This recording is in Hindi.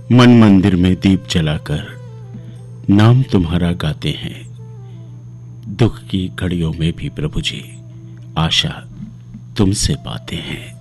मन मंदिर में दीप जलाकर नाम तुम्हारा गाते हैं। दुख की घड़ियों में भी प्रभु जी आशा तुमसे पाते हैं।